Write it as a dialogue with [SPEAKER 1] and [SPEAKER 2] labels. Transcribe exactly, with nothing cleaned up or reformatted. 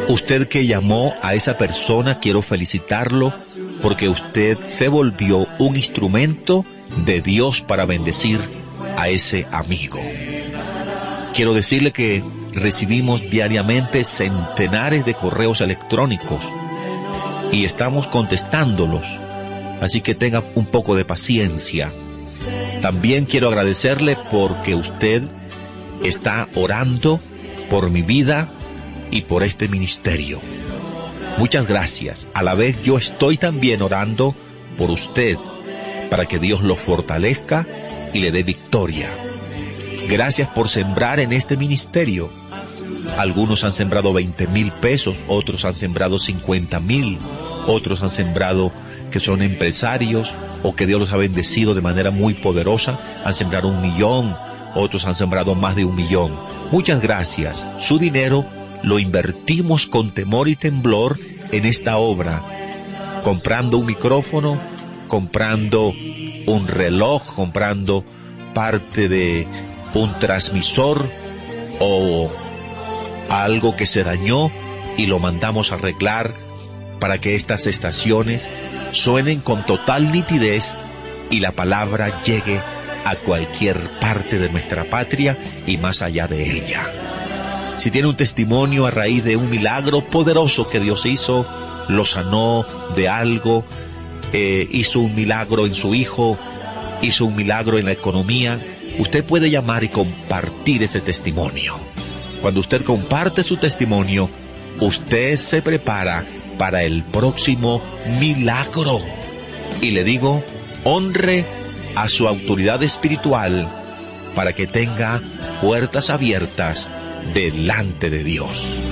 [SPEAKER 1] Usted que llamó a esa persona, quiero felicitarlo porque usted se volvió un instrumento de Dios para bendecir a ese amigo. Quiero decirle que recibimos diariamente centenares de correos electrónicos y estamos contestándolos, así que tenga un poco de paciencia. También quiero agradecerle porque usted está orando por mi vida y por este ministerio. Muchas gracias. A la vez yo estoy también orando por usted para que Dios lo fortalezca y le dé victoria. Gracias por sembrar en este ministerio. Algunos han sembrado veinte mil pesos, otros han sembrado cincuenta mil, otros han sembrado que son empresarios o que Dios los ha bendecido de manera muy poderosa, han sembrado un millón, otros han sembrado más de un millón. Muchas gracias. Su dinero lo invertimos con temor y temblor en esta obra, comprando un micrófono, comprando un reloj, comprando parte de un transmisor o algo que se dañó y lo mandamos a arreglar para que estas estaciones suenen con total nitidez y la palabra llegue a cualquier parte de nuestra patria y más allá de ella. Si tiene un testimonio a raíz de un milagro poderoso que Dios hizo, lo sanó de algo, eh, hizo un milagro en su hijo, hizo un milagro en la economía, usted puede llamar y compartir ese testimonio. Cuando usted comparte su testimonio, usted se prepara para el próximo milagro. Y le digo, honre a su autoridad espiritual para que tenga puertas abiertas delante de Dios.